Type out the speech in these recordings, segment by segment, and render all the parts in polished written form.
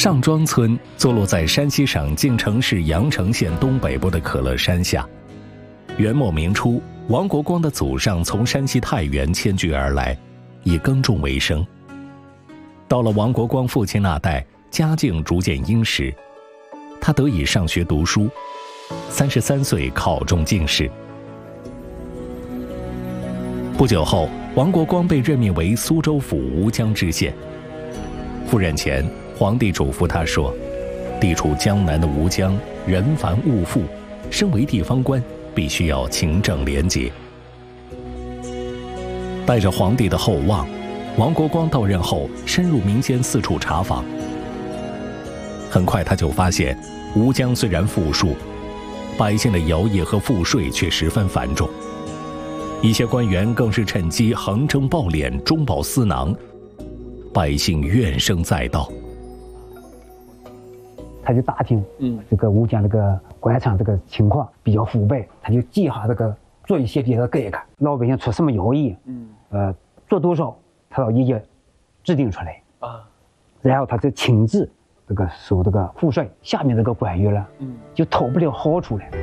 上庄村坐落在山西省晋城市阳城县东北部的可乐山下。元末明初，王国光的祖上从山西太原迁居而来，以耕种为生。到了王国光父亲那代，家境逐渐殷实，他得以上学读书，33岁考中进士。不久后，王国光被任命为苏州府吴江知县。赴任前，皇帝嘱咐他说，地处江南的吴江人繁物富，身为地方官必须要勤政廉洁。带着皇帝的厚望，王国光到任后深入民间四处查访。很快他就发现，吴江虽然富庶，百姓的徭役和赋税却十分繁重，一些官员更是趁机横征暴敛，中饱私囊，百姓怨声载道。 他就打听，这个吴江这个官场这个情况比较腐败，他就计划这个做一些别的改革，老百姓出什么徭役，做多少，他要一一制定出来啊，然后他再亲自这个收这个赋税，下面这个官员了，就讨不了好处了。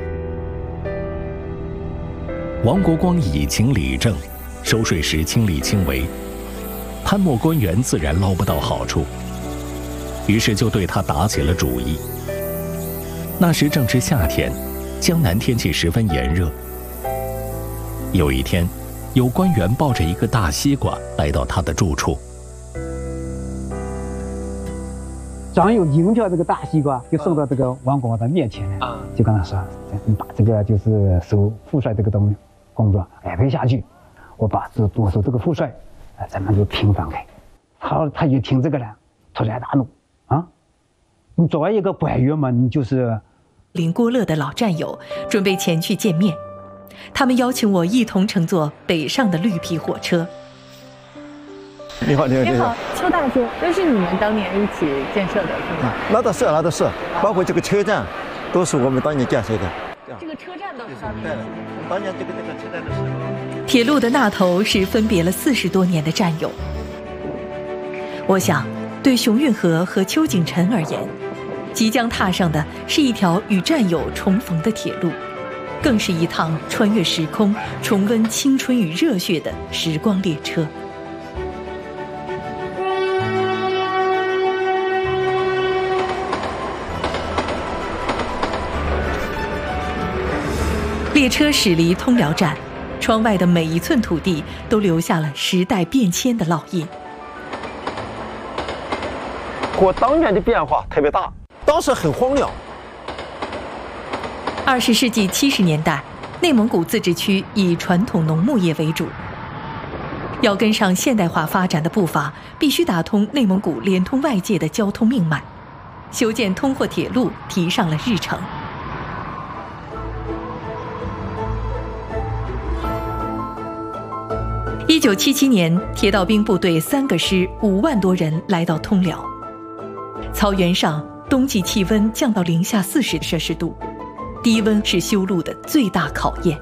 王国光以情理政，收税时亲力亲为，贪墨官员自然捞不到好处。于是就对他打起了主意。那时正值夏天，江南天气十分炎热。有一天，有官员抱着一个大西瓜来到他的住处， 张有迎着这个大西瓜就送到这个王国光的面前了，就跟他说：“你把这个就是收赋税这个工作安排下去，我把多收这个赋税，咱们就平分开。”他一听这个了，突然大怒。你作为一个官员嘛，你就是林郭勒的老战友，准备前去见面。他们邀请我一同乘坐北上的绿皮火车。 你好， 你好，邱大叔，这是你们当年一起建设的，是吗？ 那倒是，包括这个车站，都是我们当年建设的。 这个车站倒是当年，当年这个车站的时候。 铁路的那头是分别了40多年的战友。我想，对熊运河和邱景臣而言，即将踏上的是一条与战友重逢的铁路，更是一趟穿越时空、重温青春与热血的时光列车。列车驶离通辽站，窗外的每一寸土地都留下了时代变迁的烙印。 和当年的变化特别大，当时很荒凉。 20世纪70年代，内蒙古自治区以传统农牧业为主，要跟上现代化发展的步伐，必须打通内蒙古连通外界的交通命脉，修建通货铁路提上了日程。1977年，铁道兵部队3个师5万多人来到通辽。草原上，冬季气温降到零下40摄氏度，低温是修路的最大考验。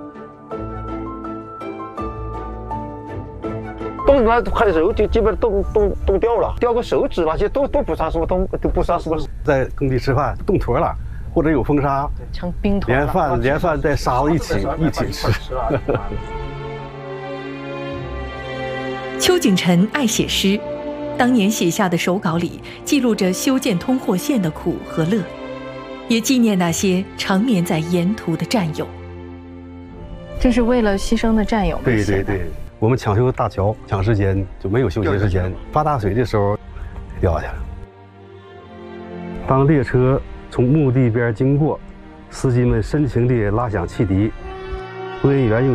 冻出来快的时候，就基本冻掉了，掉个手指那些都不算什么都不算什么。 在工地吃饭冻坨了，或者有风沙， 成冰坨了，连饭带沙子一起吃。 邱景臣爱写诗。当年写下的手稿里记录着修建通货线的苦和乐，也纪念那些长眠在沿途的战友。 这是为了牺牲的战友们。 对，我们抢修大桥，抢时间就没有休息时间。发大水的时候掉下来。当列车从墓地边经过，司机们深情地拉响汽笛，播音员用